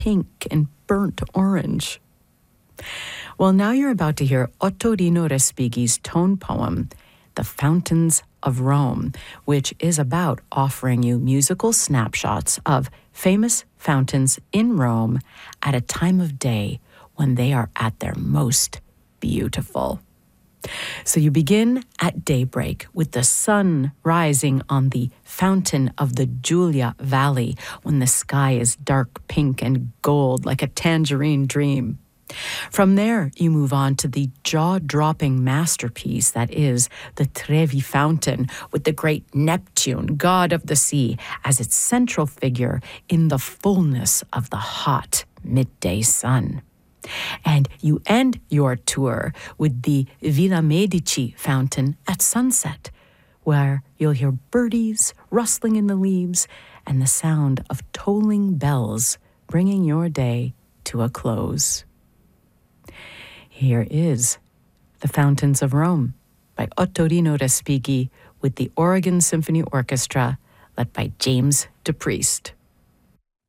pink and burnt orange. Well, now you're about to hear Ottorino Respighi's tone poem, The Fountains of Rome, which is about offering you musical snapshots of famous fountains in Rome at a time of day when they are at their most beautiful. So you begin at daybreak with the sun rising on the fountain of the Giulia Valley when the sky is dark pink and gold like a tangerine dream. From there, you move on to the jaw-dropping masterpiece that is the Trevi Fountain, with the great Neptune, god of the sea, as its central figure in the fullness of the hot midday sun. And you end your tour with the Villa Medici Fountain at sunset, where you'll hear birdies rustling in the leaves and the sound of tolling bells bringing your day to a close. Here is The Fountains of Rome by Ottorino Respighi with the Oregon Symphony Orchestra, led by James DePriest.